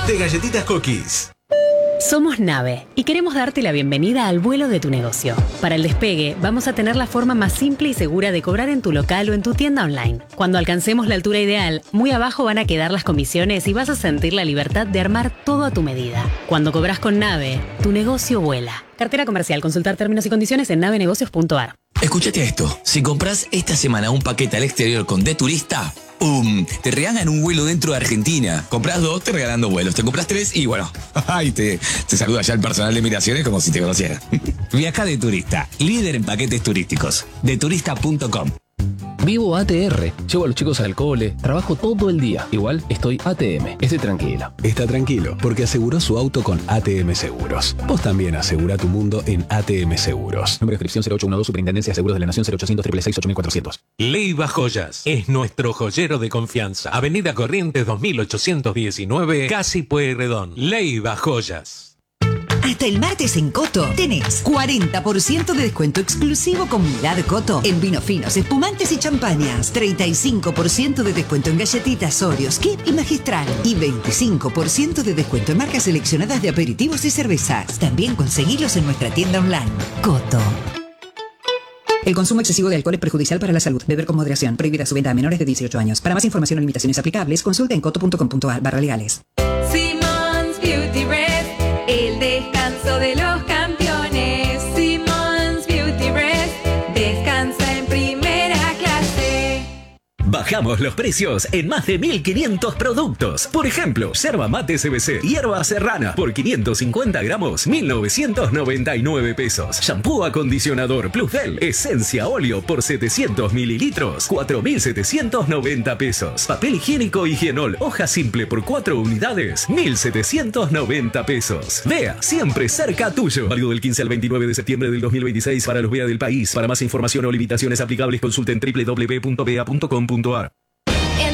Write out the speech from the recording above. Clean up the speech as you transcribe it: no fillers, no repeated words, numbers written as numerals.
de Galletitas Cookies. Somos Nave y queremos darte la bienvenida al vuelo de tu negocio. Para el despegue, vamos a tener la forma más simple y segura de cobrar en tu local o en tu tienda online. Cuando alcancemos la altura ideal, muy abajo van a quedar las comisiones y vas a sentir la libertad de armar todo a tu medida. Cuando cobras con Nave, tu negocio vuela. Cartera comercial. Consultar términos y condiciones en navenegocios.ar. Escúchate esto. Si compras esta semana un paquete al exterior con De Turista, ¡pum! Te regalan un vuelo dentro de Argentina. Compras 2, te regalan 2 vuelos. Te compras 3 y bueno, ay, te saluda ya el personal de migraciones como si te conociera. Viaja De Turista, líder en paquetes turísticos. Deturista.com. Vivo ATR, llevo a los chicos al cole, trabajo todo el día. Igual estoy ATM, estoy tranquilo. Está tranquilo, porque aseguró su auto con ATM Seguros. Vos también asegura tu mundo en ATM Seguros. Número de inscripción 0812, Superintendencia de Seguros de la Nación 0800 666 8400. Leiva Joyas es nuestro joyero de confianza. Avenida Corrientes 2819, Casi Pueyrredón. Leiva Joyas. Hasta el martes en Coto tenés 40% de descuento exclusivo con Milad Coto en vinos finos, espumantes y champañas. 35% de descuento en galletitas Oreos, Kip y Magistral. Y 25% de descuento en marcas seleccionadas de aperitivos y cervezas. También conseguilos en nuestra tienda online. Coto. El consumo excesivo de alcohol es perjudicial para la salud. Beber con moderación. Prohibida su venta a menores de 18 años. Para más información o limitaciones aplicables, consulta en coto.com.ar/legales. Simmons Beauty Rest, el descanso de los campeones. Simmons Beauty Rest, descansa en primera clase. Bajamos los precios en más de 1.500 productos. Por ejemplo, yerba mate CBC, hierba serrana, por 550 gramos, 1.999 pesos. Shampoo acondicionador Plusbel, esencia óleo, por 700 mililitros, 4.790 pesos. Papel higiénico Higienol, hoja simple, por 4 unidades, 1.790 pesos. Vea, siempre cerca tuyo. Válido del 15 al 29 de septiembre del 2026 para los VEA del país. Para más información o limitaciones aplicables, consulten www.vea.com.ar.